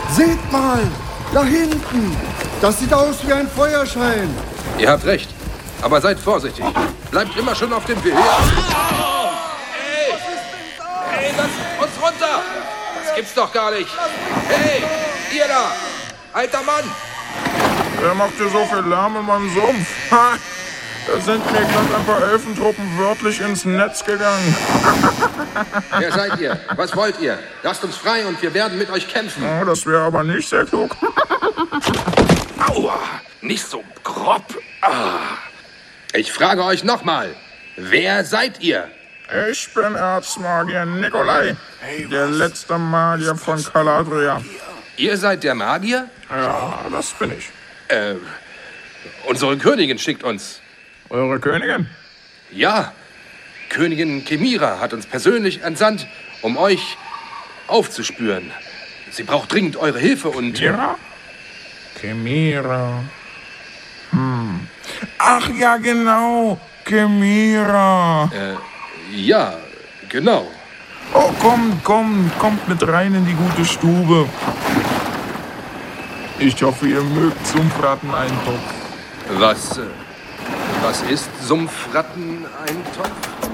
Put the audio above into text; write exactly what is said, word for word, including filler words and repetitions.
Seht mal, da hinten. Das sieht aus wie ein Feuerschein. Ihr habt recht, aber seid vorsichtig. Bleibt immer schon auf dem Weg. Hey! Hey, lasst uns runter! Das gibt's doch gar nicht. Hey, ihr da! Alter Mann! Wer macht hier so viel Lärm in meinem Sumpf? Ha! Da sind mir gerade ein paar Elfentruppen wörtlich ins Netz gegangen. Wer seid ihr? Was wollt ihr? Lasst uns frei und wir werden mit euch kämpfen. Oh, das wäre aber nicht sehr klug. Aua! Nicht so grob. Ah. Ich frage euch nochmal. Wer seid ihr? Ich bin Erzmagier Nikolai, der letzte Magier von Caladria. Ihr seid der Magier? Ja, das bin ich. Äh, unsere Königin schickt uns. Eure Königin? Ja, Königin Chimera hat uns persönlich entsandt, um euch aufzuspüren. Sie braucht dringend eure Hilfe und... Chimera? Chimera. Hm. Ach ja, genau. Chimera. Äh, ja, genau. Oh, kommt, kommt, kommt mit rein in die gute Stube. Ich hoffe, ihr mögt Sumpfratteneintopf. Was, äh, was ist Sumpfratteneintopf?